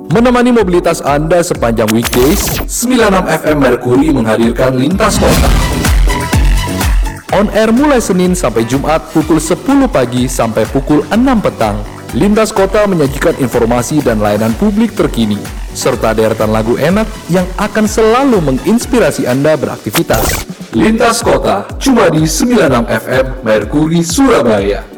Menemani mobilitas Anda sepanjang weekdays, 96 FM Merkuri menghadirkan Lintas Kota. On air mulai Senin sampai Jumat pukul 10 pagi sampai pukul 6 petang. Lintas Kota menyajikan informasi dan layanan publik terkini, serta deretan lagu enak yang akan selalu menginspirasi Anda beraktivitas. Lintas Kota, cuma di 96 FM Merkuri Surabaya.